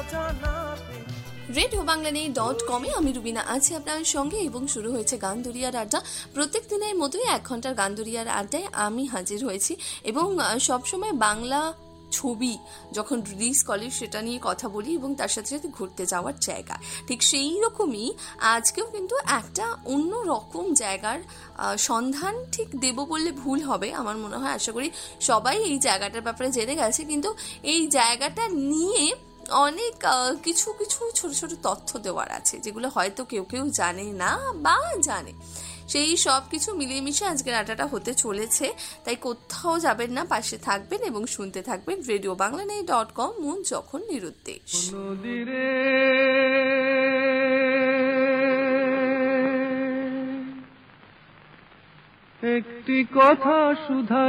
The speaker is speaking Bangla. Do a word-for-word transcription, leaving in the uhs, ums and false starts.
রেডিও বাংলা নেই ডট কমে আমি রুবিনা আছি আপনার সঙ্গে এবং শুরু হয়েছে গান দরিয়ার আড্ডা। প্রত্যেক দিনের মতোই এক ঘন্টার গান দরিয়ার আড্ডায় আমি হাজির হয়েছি এবং সবসময় বাংলা ছবি যখন রিলিজ করে সেটা নিয়ে কথা বলি এবং তার সাথে সাথে ঘুরতে যাওয়ার জায়গা। ঠিক সেই রকমই আজকেও কিন্তু একটা অন্য রকম জায়গার সন্ধান ঠিক দেব বললে ভুল হবে আমার মনে হয়। আশা করি সবাই এই জায়গাটার ব্যাপারে জেনে গেছে, কিন্তু এই জায়গাটা নিয়ে অনেক কিছু কিছু ছোট ছোট তথ্য দেওয়ার আছে যেগুলো হয়তো কেউ কেউ জানে না বা জানে। সেই সব কিছু মিলিয়ে মিশে আজকের আড্ডাটা হতে চলেছে, তাই কোথাও যাবেন না, পাশে থাকবেন এবং শুনতে থাকবেন রেডিও বাংলা নেই ডট কম, মন যখন নিরুদ্দেশ। একটি কথা শুধু